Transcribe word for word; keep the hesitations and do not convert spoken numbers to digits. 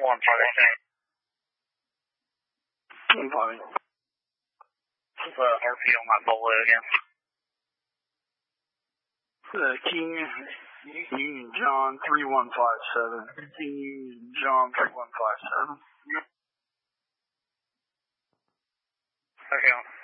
one five. One five. What's the R P on that Bolo again? The King Union John three one five seven. King Union John three one five seven. Okay.